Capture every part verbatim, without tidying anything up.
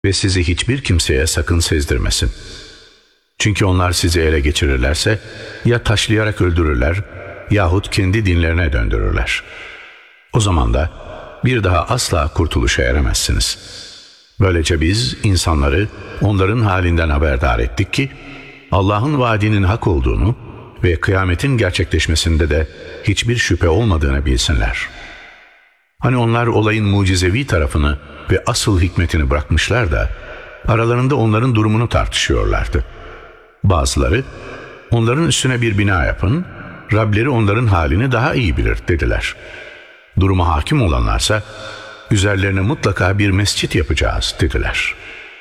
ve sizi hiçbir kimseye sakın sezdirmesin. Çünkü onlar sizi ele geçirirlerse ya taşlayarak öldürürler yahut kendi dinlerine döndürürler. O zaman da bir daha asla kurtuluşa eremezsiniz. Böylece biz insanları onların halinden haberdar ettik ki Allah'ın vaadinin hak olduğunu ve kıyametin gerçekleşmesinde de hiçbir şüphe olmadığını bilsinler. Hani onlar olayın mucizevi tarafını ve asıl hikmetini bırakmışlar da aralarında onların durumunu tartışıyorlardı. Bazıları onların üstüne bir bina yapın, Rableri onların halini daha iyi bilir dediler. Duruma hakim olanlarsa üzerlerine mutlaka bir mescit yapacağız dediler.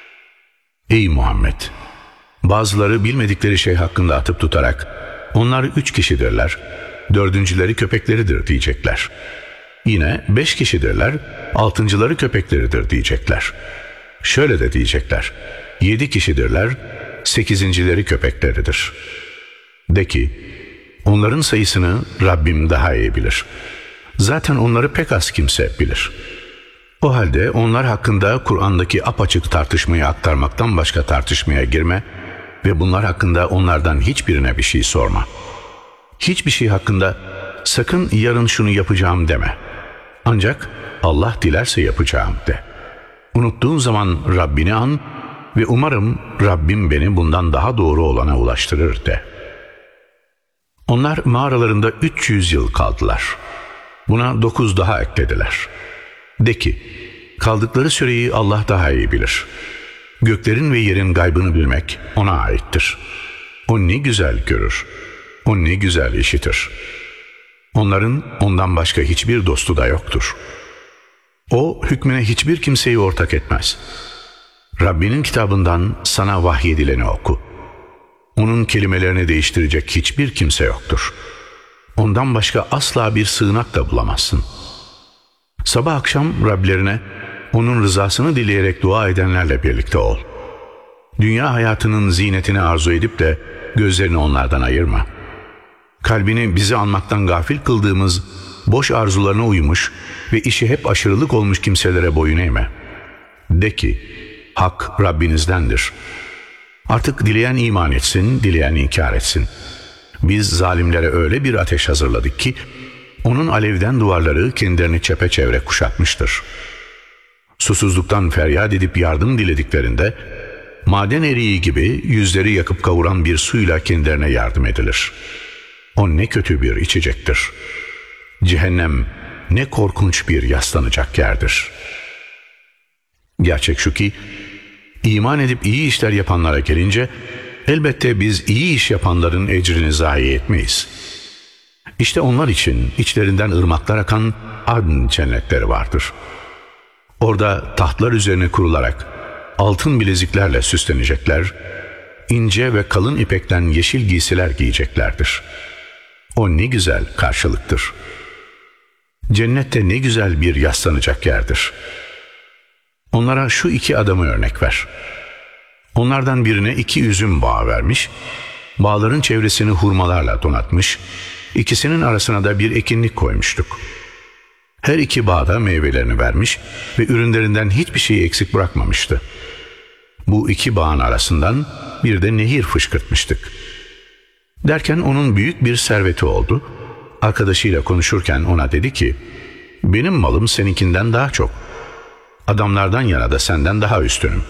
Ey Muhammed! Bazıları bilmedikleri şey hakkında atıp tutarak onlar üç kişidirler, dördüncüleri köpekleridir diyecekler. Yine beş kişidirler, altıncıları köpekleridir diyecekler. Şöyle de diyecekler, yedi kişidirler, sekizincileri köpekleridir. De ki, onların sayısını Rabbim daha iyi bilir. Zaten onları pek az kimse bilir. O halde onlar hakkında Kur'an'daki apaçık tartışmayı aktarmaktan başka tartışmaya girme ve bunlar hakkında onlardan hiçbirine bir şey sorma. Hiçbir şey hakkında sakın yarın şunu yapacağım deme. Ancak Allah dilerse yapacağım de. Unuttuğun zaman Rabbini an ve umarım Rabbim beni bundan daha doğru olana ulaştırır de. Onlar mağaralarında üç yüz yıl kaldılar. Buna dokuz daha eklediler. De ki, kaldıkları süreyi Allah daha iyi bilir. Göklerin ve yerin gaybını bilmek ona aittir. O ne güzel görür, o ne güzel işitir. Onların ondan başka hiçbir dostu da yoktur. O hükmüne hiçbir kimseyi ortak etmez. Rabbinin kitabından sana vahyedileni oku. Onun kelimelerini değiştirecek hiçbir kimse yoktur. Ondan başka asla bir sığınak da bulamazsın. Sabah akşam Rablerine onun rızasını dileyerek dua edenlerle birlikte ol. Dünya hayatının zinetini arzu edip de gözlerini onlardan ayırma. Kalbini bizi anmaktan gafil kıldığımız boş arzularına uymuş ve işi hep aşırılık olmuş kimselere boyun eğme. De ki, hak Rabbinizdendir. Artık dileyen iman etsin, dileyen inkar etsin. Biz zalimlere öyle bir ateş hazırladık ki onun alevden duvarları kendilerini çepeçevre kuşatmıştır. Susuzluktan feryat edip yardım dilediklerinde maden eriği gibi yüzleri yakıp kavuran bir suyla kendilerine yardım edilir. O ne kötü bir içecektir. Cehennem ne korkunç bir yaslanacak yerdir. Gerçek şu ki iman edip iyi işler yapanlara gelince elbette biz iyi iş yapanların ecrini zayi etmeyiz. İşte onlar için içlerinden ırmaklar akan adn cennetleri vardır. Orada tahtlar üzerine kurularak altın bileziklerle süslenecekler, ince ve kalın ipekten yeşil giysiler giyeceklerdir. O ne güzel karşılıktır. Cennette ne güzel bir yaslanacak yerdir. Onlara şu iki adamı örnek ver. Onlardan birine iki üzüm bağı vermiş, bağların çevresini hurmalarla donatmış, ikisinin arasına da bir ekinlik koymuştuk. Her iki bağda meyvelerini vermiş ve ürünlerinden hiçbir şeyi eksik bırakmamıştı. Bu iki bağın arasından bir de nehir fışkırtmıştık. Derken onun büyük bir serveti oldu. Arkadaşıyla konuşurken ona dedi ki, benim malım seninkinden daha çok. Adamlardan yana da senden daha üstünüm.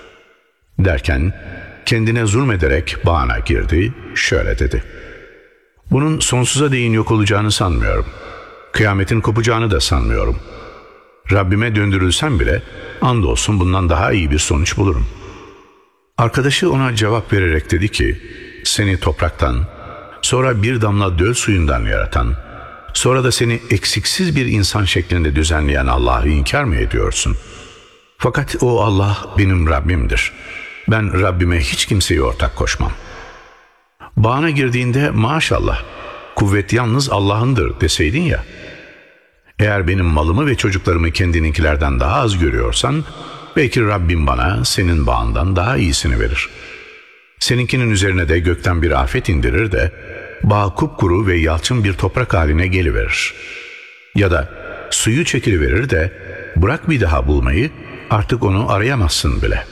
Derken kendine zulmederek bağına girdi, şöyle dedi. Bunun sonsuza değin yok olacağını sanmıyorum. Kıyametin kopacağını da sanmıyorum. Rabbime döndürülsem bile andolsun bundan daha iyi bir sonuç bulurum. Arkadaşı ona cevap vererek dedi ki, seni topraktan, sonra bir damla döl suyundan yaratan, sonra da seni eksiksiz bir insan şeklinde düzenleyen Allah'ı inkar mı ediyorsun? Fakat o Allah benim Rabbimdir. Ben Rabbime hiç kimseyi ortak koşmam. Bağına girdiğinde maşallah, kuvvet yalnız Allah'ındır deseydin ya. Eğer benim malımı ve çocuklarımı kendininkilerden daha az görüyorsan, belki Rabbim bana senin bağından daha iyisini verir. Seninkinin üzerine de gökten bir afet indirir de, bağ kupkuru ve yalçın bir toprak haline geliverir. Ya da suyu çekiliverir de, bırak bir daha bulmayı, artık onu arayamazsın bile.